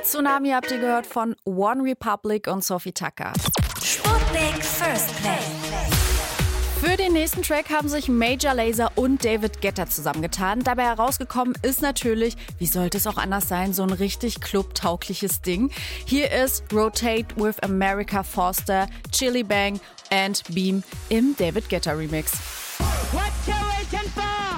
Tsunami habt ihr gehört von One Republic und Sophie Tucker. Sputnik First Play. Für den nächsten Track haben sich Major Lazer und David Guetta zusammengetan. Dabei herausgekommen ist natürlich, wie sollte es auch anders sein, so ein richtig clubtaugliches Ding. Hier ist Rotate with America Foster, Chili Bang and Beam im David Guetta Remix. What you waiting for?